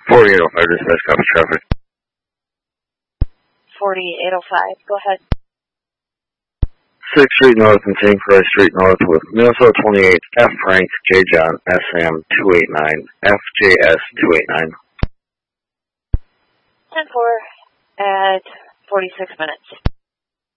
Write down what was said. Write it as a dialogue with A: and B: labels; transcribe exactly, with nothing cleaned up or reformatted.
A: forty-eight oh five, dispatch, copy traffic.
B: forty-eight oh five, go ahead.
A: sixth Street North and Saint Croix Street North with Minnesota twenty-eight, F Frank, J John, S Sam two eight nine, F J S two eight nine.
B: ten four at forty-six minutes.